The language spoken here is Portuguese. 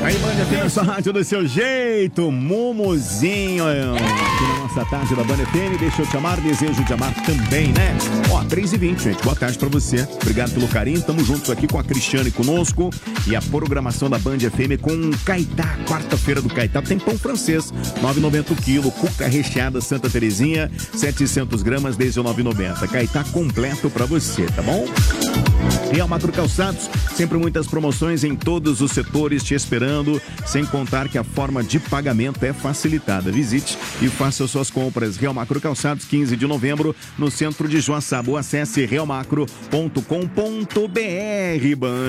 Aí, Band FM, sua rádio do seu jeito, Mumuzinho. Aqui na nossa tarde da Band FM, deixa eu te amar, desejo te amar também, né? Ó, 3h20, gente, boa tarde pra você. Obrigado pelo carinho, tamo juntos aqui com a Cristiane conosco e a programação da Band FM com Caetá, quarta-feira do Caetá. Tem pão francês, 9,90 o quilo, cuca recheada Santa Terezinha, 700 gramas, desde 9,90. Caetá completo pra você, tá bom? Real Macro Calçados, sempre muitas promoções em todos os setores te esperando, sem contar que a forma de pagamento é facilitada. Visite e faça suas compras. Real Macro Calçados, 15 de novembro, no centro de Joaçaba. Acesse realmacro.com.br.